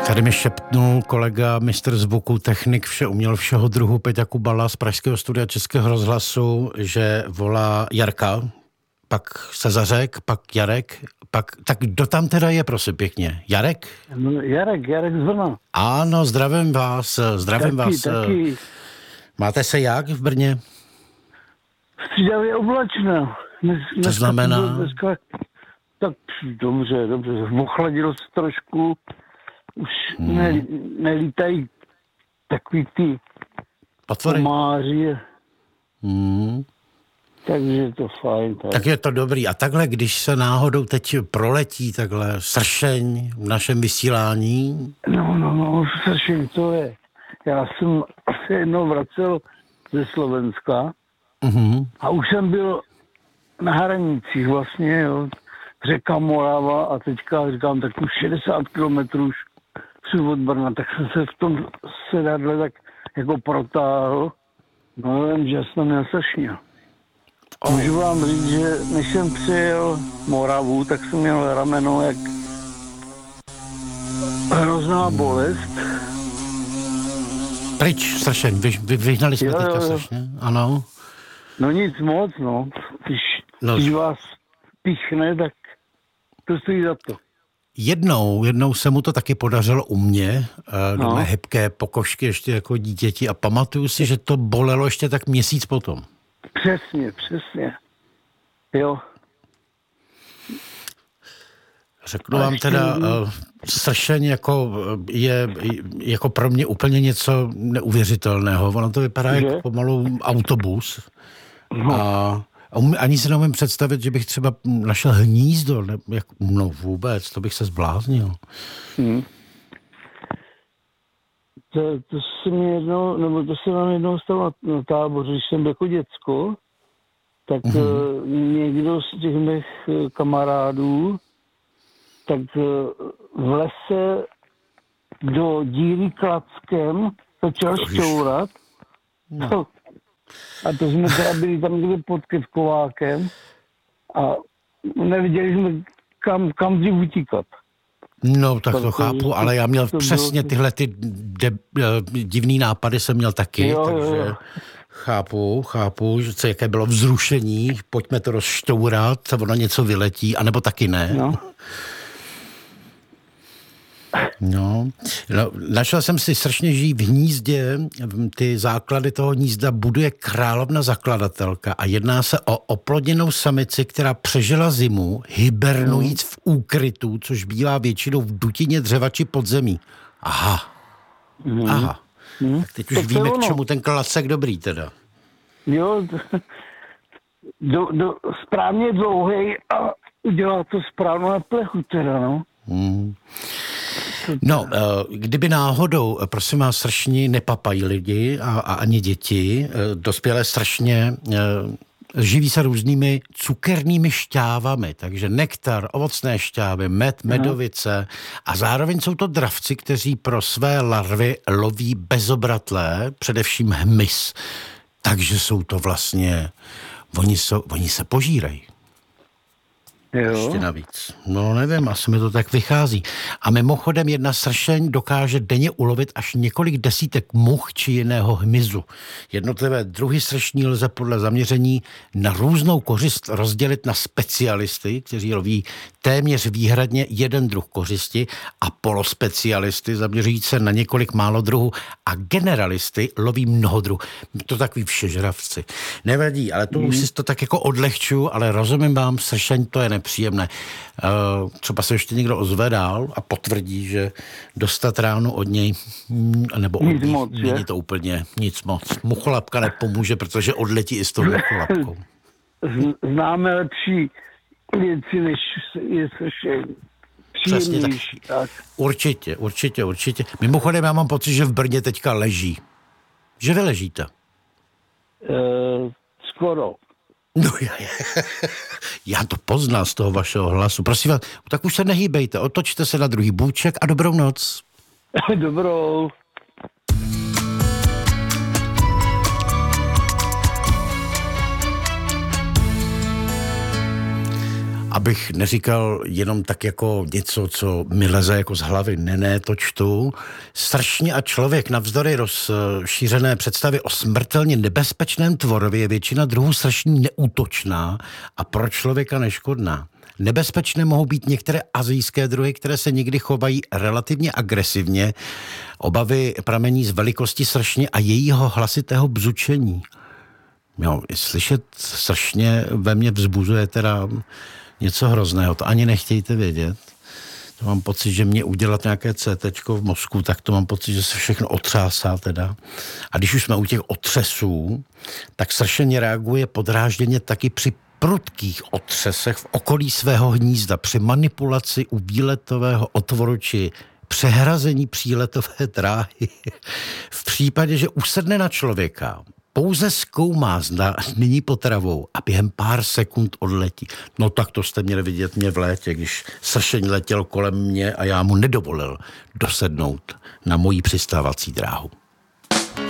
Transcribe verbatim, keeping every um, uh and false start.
Tady mi šeptnul kolega mistr zvuku, technik, vše uměl všeho druhu Peťa Kubala z pražského studia Českého rozhlasu, že volá Jarka, pak se zařek, pak Jarek, pak, tak kdo tam teda je, prosím pěkně? Jarek? No, Jarek, Jarek z Brna. Ano, zdravím vás, zdravím taky, vás. Taky. Máte se jak v Brně? Střídavě oblačno. Dnes, Co znamená? Dneska, tak dobře, dobře, ochladilo se trošku, už hmm. ne, nelítají takový ty Potvory. komáři, Hmm. takže je to fajn. Tak. tak je to dobrý. A takhle, když se náhodou teď proletí takhle sršeň v našem vysílání? No, no, no, sršeň to je. Já jsem se jednou vracel ze Slovenska Uh-huh. a už jsem byl na hranicích vlastně, jo, řeka Morava a teďka říkám, tak už šedesát kilometrů už jsou od Brna, tak jsem se v tom sedadle tak jako protáhl, no vím, že jsem měl sršně. Oh. Můžu vám říct, že než jsem přijel Moravu, tak jsem měl rameno jak hrozná bolest. Pryč, sršeň, vy, vy, vyhnali jsme jo, teďka jo, jo. sršně, ano. No nic moc, no. Když, no. když vás píchne, tak to stojí za to. Jednou, jednou se mu to taky podařilo u mě, do no. mé hebké pokožky ještě jako dítěti a pamatuju si, že to bolelo ještě tak měsíc potom. Přesně, přesně. Jo. Řeknu vám teda, uh, sršeň jako je jako pro mě úplně něco neuvěřitelného. Ono to vypadá že? jako pomalu autobus. No. A ani si neumím představit, že bych třeba našel hnízdo, ne, jak, no vůbec, to bych se zbláznil. Hmm. To, to se mi jednou, nebo to se nám jednou stalo na táboře, když jsem byl jako děcko, tak hmm. uh, někdo z těch mých kamarádů tak uh, v lese do díry klackem začal šťourat. No. A to jsme teda byli tam někde pod Kevkovákem a neviděli jsme, kam, kam dřív utíkat. No, tak to, to chápu, ale já měl přesně bylo... tyhle ty de, divný nápady jsem měl taky, jo, takže jo. chápu, chápu, že co, jaké bylo vzrušení, pojďme to rozštourat, ono něco vyletí, anebo taky ne. No. No, no, našel jsem si sršněží v hnízdě, ty základy toho hnízda buduje královna zakladatelka a jedná se o oplodněnou samici, která přežila zimu, hibernujíc v úkrytu, což bývá většinou v dutině dřeva či podzemí. Aha, mm. aha. Mm. Tak teď už to víme, k čemu ten klacek dobrý teda. Jo, do, do, správně dlouhej a udělá to správnou na plechu teda, no. Hmm. No, kdyby náhodou, prosím vás, sršni nepapají lidi a, a ani děti, dospělé sršně živí se různými cukernými šťávami, takže nektar, ovocné šťávy, med, medovice a zároveň jsou to dravci, kteří pro své larvy loví bezobratlé, především hmyz. Takže jsou to vlastně, oni, jsou, oni se požírají. Jo. Ještě navíc. No nevím, asi mi to tak vychází. A mimochodem jedna sršeň dokáže denně ulovit až několik desítek much či jiného hmyzu. Jednotlivé druhy sršní lze podle zaměření na různou kořist rozdělit na specialisty, kteří loví téměř výhradně jeden druh kořisti, a polospecialisty zaměřují se na několik málo druhů a generalisty loví mnoho druhů. To takový všežravci. Nevadí, ale to mm. už si to tak jako odlehčuju, ale rozumím vám, sršeň to je nepříjemné. Uh, třeba se ještě někdo ozve dál a potvrdí, že dostat ráno od něj, nebo od nic něj, moc, není to úplně nic moc. Mucholapka nepomůže, protože odletí i s tou mucholapkou. Známe lepší věci, než je sršeň. Přesně tak. tak. Určitě, určitě, určitě. Mimochodem, já mám pocit, že v Brně teďka leží. Že vy ležíte? Uh, skoro. No já, já to poznal z toho vašeho hlasu. Prosím vás, tak už se nehýbejte, otočte se na druhý bůček a dobrou noc. Dobrou. abych neříkal jenom tak jako něco, co mi leze jako z hlavy. Ne, ne, to čtu. Sršně a člověk navzdory rozšířené představy o smrtelně nebezpečném tvorově je většina druhů sršní neútočná a pro člověka neškodná. Nebezpečné mohou být některé asijské druhy, které se někdy chovají relativně agresivně. Obavy pramení z velikosti sršně a jejího hlasitého bzučení. Jo, slyšet sršně ve mně vzbuzuje teda něco hrozného. To ani nechtějte vědět. To mám pocit, že mě udělat nějaké cétéčko v mozku, tak to mám pocit, že se všechno otřásá teda. A když už jsme u těch otřesů, tak sršeň reaguje podrážděně taky při prudkých otřesech v okolí svého hnízda, při manipulaci u výletového otvoru či přehrazení příletové dráhy. V případě, že usedne na člověka, pouze zkoumá, zda není potravou a během pár sekund odletí. No tak to jste měli vidět mě v létě, když sršeň letěl kolem mě a já mu nedovolil dosednout na moji přistávací dráhu.